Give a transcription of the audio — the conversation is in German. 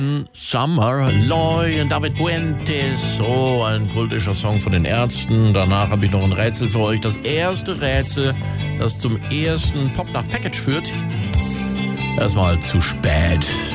Summer, Loy und David Puentes. Oh, ein kultischer Song von den Ärzten. Danach habe ich noch ein Rätsel für euch. Das erste Rätsel, das zum ersten Pop nach Package führt. Erstmal zu spät.